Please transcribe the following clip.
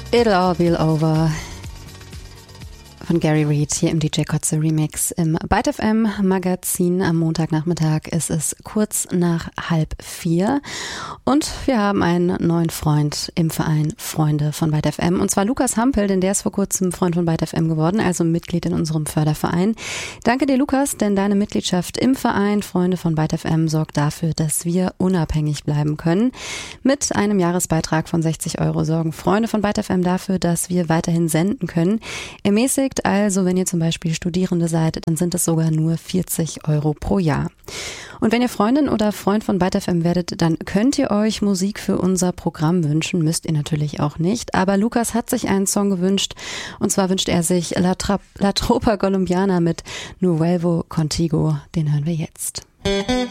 It'll all be over von Gary Reed hier im DJ Kotze Remix im Byte FM Magazin. Am Montagnachmittag ist es kurz nach 3:30 und wir haben einen neuen Freund im Verein Freunde von Byte FM, und zwar Lukas Hampel, denn der ist vor kurzem Freund von Byte FM geworden, also Mitglied in unserem Förderverein. Danke dir, Lukas, denn deine Mitgliedschaft im Verein Freunde von Byte FM sorgt dafür, dass wir unabhängig bleiben können. Mit einem Jahresbeitrag von 60 € sorgen Freunde von Byte FM dafür, dass wir weiterhin senden können. Ermäßigt also, wenn ihr zum Beispiel Studierende seid, dann sind es sogar nur 40 € pro Jahr. Und wenn ihr Freundin oder Freund von Byte FM werdet, dann könnt ihr euch Musik für unser Programm wünschen, müsst ihr natürlich auch nicht. Aber Lukas hat sich einen Song gewünscht, und zwar wünscht er sich La Tropa Colombiana mit Nuevo Contigo. Den hören wir jetzt.